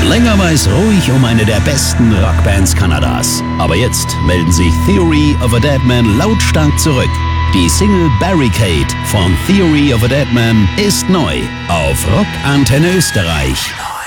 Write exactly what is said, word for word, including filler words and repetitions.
länger war es ruhig um eine der besten Rockbands Kanadas. Aber jetzt melden sich Theory of a Deadman lautstark zurück. Die Single Barricade von Theory of a Deadman ist neu auf Rock Antenne Österreich.